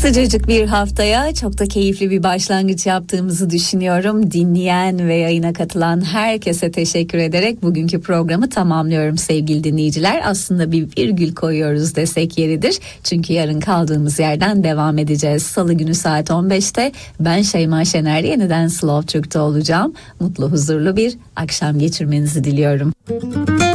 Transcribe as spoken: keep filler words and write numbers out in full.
Sıcacık bir haftaya çok da keyifli bir başlangıç yaptığımızı düşünüyorum. Dinleyen ve yayına katılan herkese teşekkür ederek bugünkü programı tamamlıyorum sevgili dinleyiciler. Aslında bir virgül koyuyoruz desek yeridir. Çünkü yarın kaldığımız yerden devam edeceğiz. Salı günü saat on beşte ben Şeyma Şener yeniden Slow Türk'te olacağım. Mutlu, huzurlu bir akşam geçirmenizi diliyorum.